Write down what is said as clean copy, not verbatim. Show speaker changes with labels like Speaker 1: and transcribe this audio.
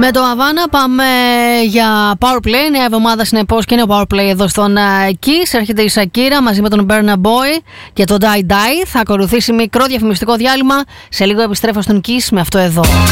Speaker 1: Με το Havana πάμε για Powerplay. Νέα εβδομάδα συνεπώς και νέο Powerplay εδώ στον Kiss. Έρχεται η Σακύρα μαζί με τον Burna Boy και τον Die Die. Θα ακολουθήσει μικρό διαφημιστικό διάλειμμα. Σε λίγο επιστρέφω στον Kiss με αυτό εδώ.